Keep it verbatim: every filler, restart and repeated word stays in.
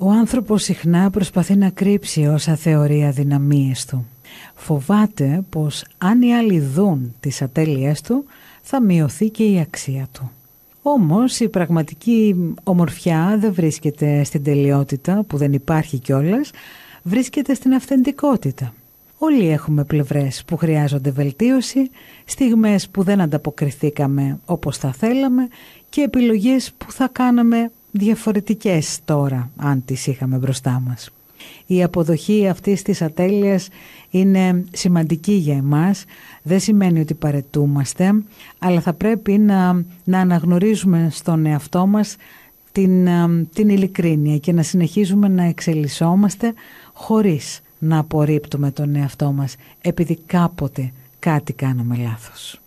Ο άνθρωπος συχνά προσπαθεί να κρύψει όσα θεωρεί αδυναμίες του. Φοβάται πως αν οι άλλοι δουν τις ατέλειές του, θα μειωθεί και η αξία του. Όμως η πραγματική ομορφιά δεν βρίσκεται στην τελειότητα, που δεν υπάρχει κιόλας, βρίσκεται στην αυθεντικότητα. Όλοι έχουμε πλευρές που χρειάζονται βελτίωση, στιγμές που δεν ανταποκριθήκαμε όπως θα θέλαμε και επιλογές που θα κάναμε διαφορετικές τώρα αν τις είχαμε μπροστά μας. Η αποδοχή αυτής της ατέλειας είναι σημαντική για εμάς, δεν σημαίνει ότι παρετούμαστε, αλλά θα πρέπει να, να αναγνωρίζουμε στον εαυτό μας την, την ειλικρίνεια και να συνεχίζουμε να εξελισσόμαστε χωρίς να απορρίπτουμε τον εαυτό μας επειδή κάποτε κάτι κάναμε λάθος.